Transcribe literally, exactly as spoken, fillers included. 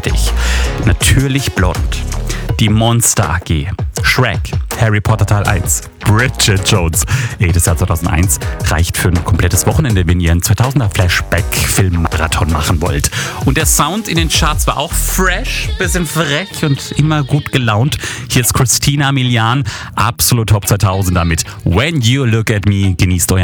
Richtig. Natürlich blond. Die Monster A G. Shrek. Harry Potter Teil eins. Bridget Jones. Jedes Jahr zweitausendeins reicht für ein komplettes Wochenende, wenn ihr einen zweitausender Flashback-Film-Marathon machen wollt. Und der Sound in den Charts war auch fresh, bisschen frech und immer gut gelaunt. Hier ist Christina Milian, absolut Top zweitausender mit When You Look at Me. Genießt euren